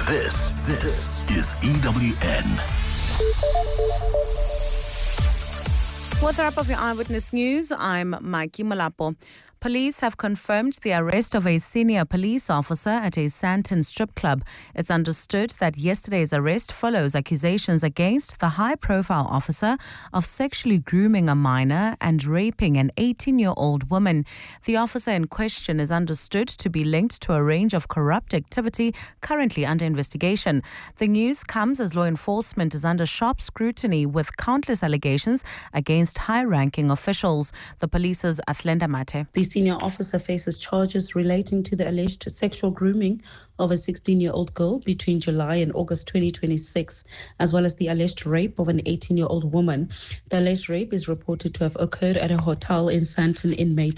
This is EWN. What's up of your Eyewitness News? I'm Mikey Malapo. Police have confirmed the arrest of a senior police officer at a Sandton strip club. It's understood that yesterday's arrest follows accusations against the high-profile officer of sexually grooming a minor and raping an 18-year-old woman. The officer in question is understood to be linked to a range of corrupt activity currently under investigation. The news comes as law enforcement is under sharp scrutiny with countless allegations against high-ranking officials. The police's Athlenda Mate. The senior officer faces charges relating to the alleged sexual grooming of a 16-year-old girl between July and August 2026, as well as the alleged rape of an 18-year-old woman. The alleged rape is reported to have occurred at a hotel in Sandton in May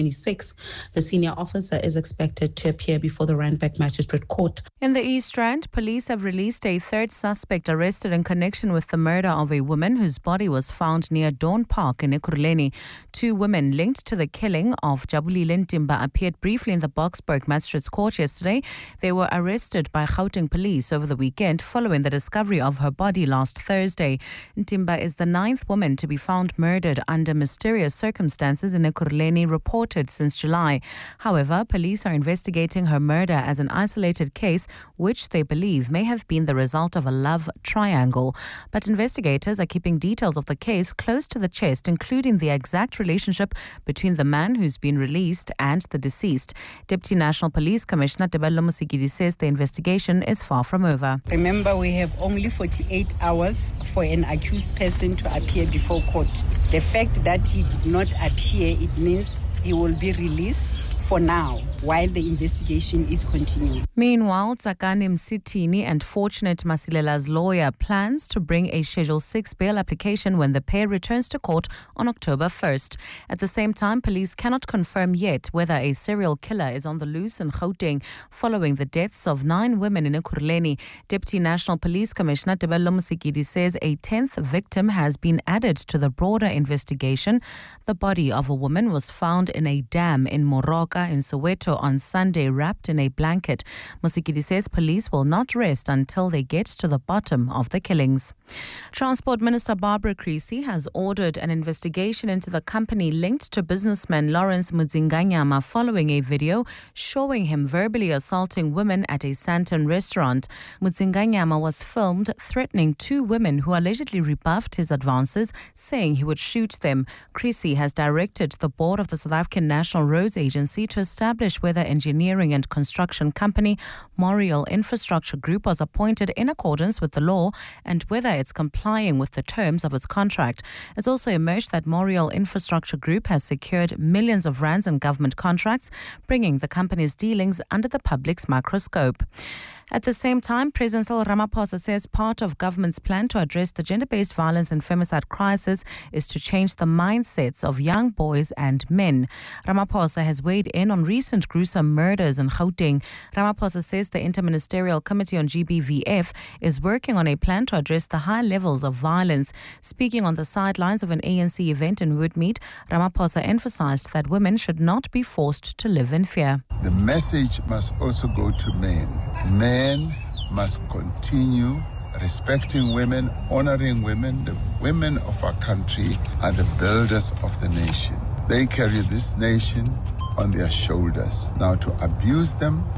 2026. The senior officer is expected to appear before the Randburg Magistrate Court. In the East Rand, police have released a third suspect arrested in connection with the murder of a woman whose body was found near Dawn Park in Ekurhuleni. Two women linked to the killing of Jabulile Ntimba appeared briefly in the Boksburg Magistrates Court yesterday. They were arrested by Gauteng police over the weekend following the discovery of her body last Thursday. Ntimba is the ninth woman to be found murdered under mysterious circumstances in Ekurhuleni, reported since July. However, police are investigating her murder as an isolated case, which they believe may have been the result of a love triangle. But investigators are keeping details of the case close to the chest, including the exact relationship between the man who's been released and the deceased. Deputy National Police Commissioner Tebello Mosigidi says the investigation is far from over. Remember, we have only 48 hours for an accused person to appear before court. The fact that he did not appear, it means he will be released for now while the investigation is continuing. Meanwhile, Tsakani Msitini and Fortunate Masilela's lawyer plans to bring a Schedule 6 bail application when the pair returns to court on October 1st. At the same time, police cannot confirm yet whether a serial killer is on the loose in Gauteng following the deaths of 9 women in Ekurhuleni. Deputy National Police Commissioner Tebello Mosigidi says a 10th victim has been added to the broader investigation. The body of a woman was found in a dam in Moroka in Soweto on Sunday, wrapped in a blanket. Mosigidi says police will not rest until they get to the bottom of the killings. Transport Minister Barbara Creecy has ordered an investigation into the company linked to businessman Lawrence Mudzinganyama following a video showing him verbally assaulting women at a Sandton restaurant. Mudzinganyama was filmed threatening 2 women who allegedly rebuffed his advances, saying he would shoot them. Creecy has directed the board of the South African National Roads Agency to establish whether engineering and construction company Moriel Infrastructure Group was appointed in accordance with the law and whether it's complying with the terms of its contract. It's also emerged that Moriel Infrastructure Group has secured millions of rands in government contracts, bringing the company's dealings under the public's microscope. At the same time, President Cyril Ramaphosa says part of government's plan to address the gender-based violence and femicide crisis is to change the mindsets of young boys and men. Ramaphosa has weighed in on recent gruesome murders in Gauteng. Ramaphosa says the Interministerial Committee on GBVF is working on a plan to address the high levels of violence. Speaking on the sidelines of an ANC event in Woodmead, Ramaphosa emphasized that women should not be forced to live in fear. The message must also go to men. Men must continue respecting women, honoring women. The women of our country are the builders of the nation. They carry this nation on their shoulders. Now, to abuse them